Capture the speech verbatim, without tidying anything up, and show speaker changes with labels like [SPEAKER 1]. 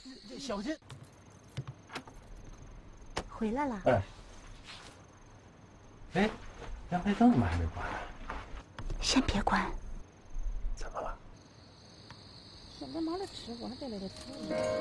[SPEAKER 1] 这小心。
[SPEAKER 2] 回来了。
[SPEAKER 3] 哎，哎，阳台灯怎么还没关呢？
[SPEAKER 2] 先别关。
[SPEAKER 3] 怎么了？
[SPEAKER 1] 上班忙着吃，我还在那里吃。